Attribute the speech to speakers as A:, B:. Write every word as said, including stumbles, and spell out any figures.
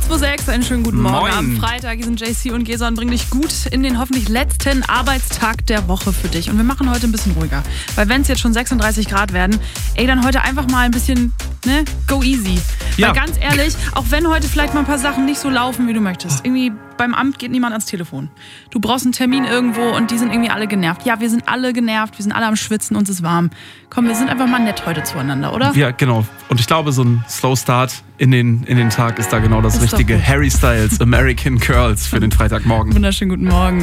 A: zwei sechs, einen schönen guten Morgen.
B: Moin.
A: Am Freitag hier sind J C und Gesa und bringen dich gut in den hoffentlich letzten Arbeitstag der Woche für dich. Und wir machen heute ein bisschen ruhiger. Weil wenn es jetzt schon sechsunddreißig Grad werden, ey, dann heute einfach mal ein bisschen, ne, go easy.
B: Ja.
A: Weil ganz ehrlich, auch wenn heute vielleicht mal ein paar Sachen nicht so laufen, wie du möchtest. Irgendwie beim Amt geht niemand ans Telefon. Du brauchst einen Termin irgendwo und die sind irgendwie alle genervt. Ja, wir sind alle genervt, wir sind alle am Schwitzen, uns ist warm. Komm, wir sind einfach mal nett heute zueinander, oder?
B: Ja, genau. Und ich glaube, so ein Slow Start in den, in den Tag ist da genau das
A: Ist doch
B: Richtige.
A: gut.
B: Harry Styles, American Girls für den Freitagmorgen.
A: Wunderschönen guten Morgen.